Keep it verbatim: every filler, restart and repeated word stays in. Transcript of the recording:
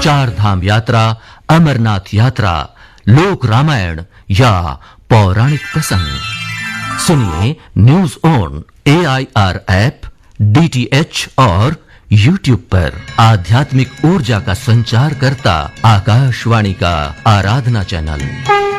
चार धाम यात्रा, अमरनाथ यात्रा, लोक रामायण या पौराणिक प्रसंग। सुनिए news on A I R app, D T H और यूट्यूब पर। आध्यात्मिक ऊर्जा का संचार करता आकाशवाणी का आराधना चैनल।